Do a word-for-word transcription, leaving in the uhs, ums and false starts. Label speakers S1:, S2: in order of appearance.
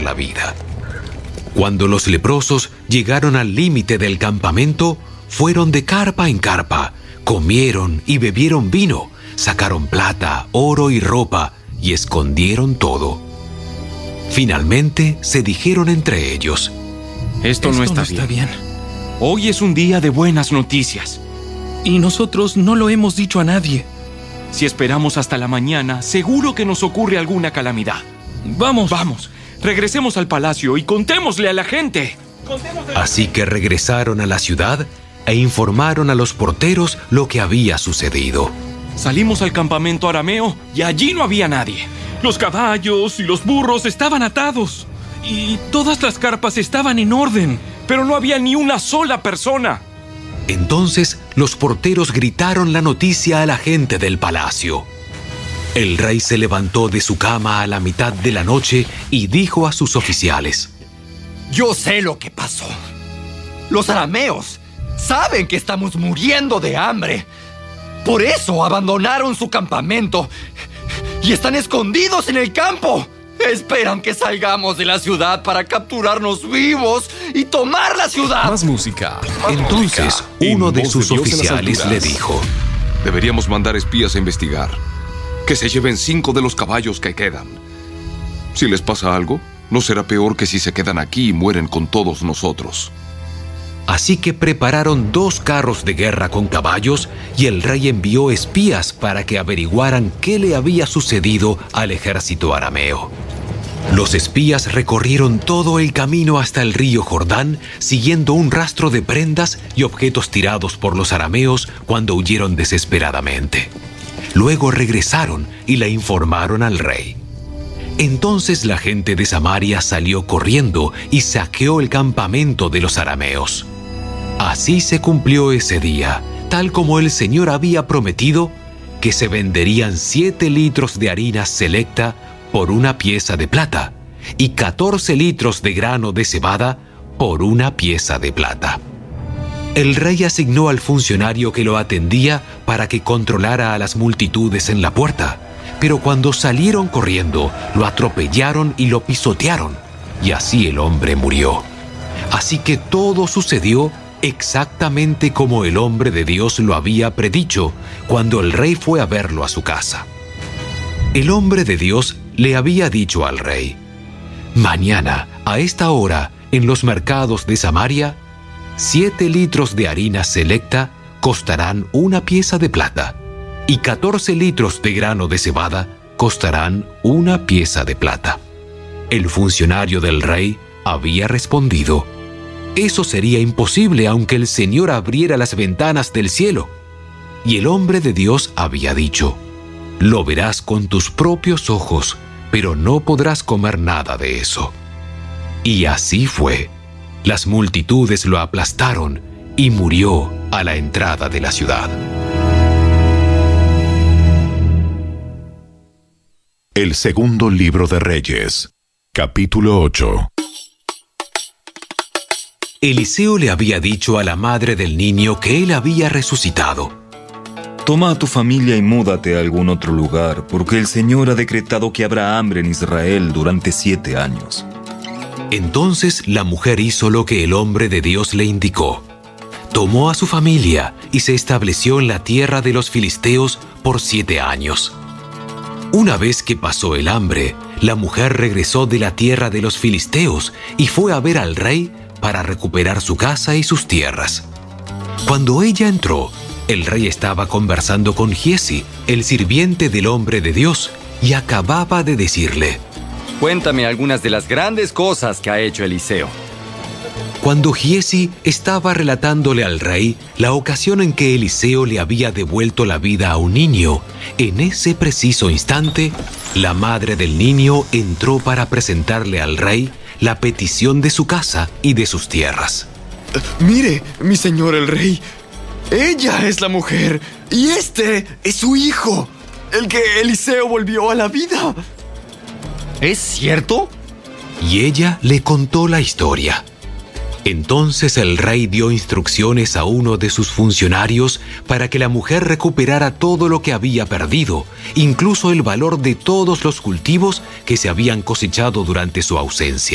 S1: la vida. Cuando los leprosos llegaron al límite del campamento, fueron de carpa en carpa, comieron y bebieron vino, sacaron plata, oro y ropa y escondieron todo. Finalmente se dijeron entre ellos:
S2: Esto, Esto no, está, no está bien. bien. Hoy es un día de buenas noticias.
S3: Y nosotros no lo hemos dicho a nadie.
S2: Si esperamos hasta la mañana, seguro que nos ocurre alguna calamidad.
S3: Vamos.
S2: Vamos. Regresemos al palacio y contémosle a la gente.
S1: Así que regresaron a la ciudad e informaron a los porteros lo que había sucedido.
S2: Salimos al campamento arameo y allí no había nadie. Los caballos y los burros estaban atados. Y todas las carpas estaban en orden, pero no había ni una sola persona.
S1: Entonces los porteros gritaron la noticia a la gente del palacio. El rey se levantó de su cama a la mitad de la noche y dijo a sus oficiales:
S4: Yo sé lo que pasó. Los arameos saben que estamos muriendo de hambre. Por eso abandonaron su campamento y están escondidos en el campo. Esperan que salgamos de la ciudad para capturarnos vivos y tomar la ciudad.
S5: Más música. Más
S1: Entonces
S5: música.
S1: uno de sus oficiales le dijo:
S6: Deberíamos mandar espías a investigar. Que se lleven cinco de los caballos que quedan. Si les pasa algo, no será peor que si se quedan aquí y mueren con todos nosotros.
S1: Así que prepararon dos carros de guerra con caballos y el rey envió espías para que averiguaran qué le había sucedido al ejército arameo. Los espías recorrieron todo el camino hasta el río Jordán, siguiendo un rastro de prendas y objetos tirados por los arameos cuando huyeron desesperadamente. Luego regresaron y le informaron al rey. Entonces la gente de Samaria salió corriendo y saqueó el campamento de los arameos. Así se cumplió ese día, tal como el Señor había prometido, que se venderían siete litros de harina selecta por una pieza de plata y catorce litros de grano de cebada por una pieza de plata. El rey asignó al funcionario que lo atendía para que controlara a las multitudes en la puerta, pero cuando salieron corriendo, lo atropellaron y lo pisotearon, y así el hombre murió. Así que todo sucedió exactamente como el hombre de Dios lo había predicho cuando el rey fue a verlo a su casa. El hombre de Dios le había dicho al rey: Mañana, a esta hora, en los mercados de Samaria, siete litros de harina selecta costarán una pieza de plata y catorce litros de grano de cebada costarán una pieza de plata. El funcionario del rey había respondido: Eso sería imposible aunque el Señor abriera las ventanas del cielo. Y el hombre de Dios había dicho: Lo verás con tus propios ojos, pero no podrás comer nada de eso. Y así fue. Las multitudes lo aplastaron y murió a la entrada de la ciudad.
S7: El segundo libro de Reyes, capítulo ocho.
S1: Eliseo le había dicho a la madre del niño que él había resucitado:
S8: Toma a tu familia y múdate a algún otro lugar, porque el Señor ha decretado que habrá hambre en Israel durante siete años.
S1: Entonces la mujer hizo lo que el hombre de Dios le indicó. Tomó a su familia y se estableció en la tierra de los filisteos por siete años. Una vez que pasó el hambre, la mujer regresó de la tierra de los filisteos y fue a ver al rey para recuperar su casa y sus tierras. Cuando ella entró, el rey estaba conversando con Giesi, el sirviente del hombre de Dios, y acababa de decirle:
S4: Cuéntame algunas de las grandes cosas que ha hecho Eliseo.
S1: Cuando Giesi estaba relatándole al rey la ocasión en que Eliseo le había devuelto la vida a un niño, en ese preciso instante, la madre del niño entró para presentarle al rey la petición de su casa y de sus tierras.
S9: Mire, mi señor el rey, ella es la mujer y este es su hijo, el que Eliseo volvió a la vida.
S4: ¿Es cierto?
S1: Y ella le contó la historia. Entonces el rey dio instrucciones a uno de sus funcionarios para que la mujer recuperara todo lo que había perdido, incluso el valor de todos los cultivos que se habían cosechado durante su ausencia.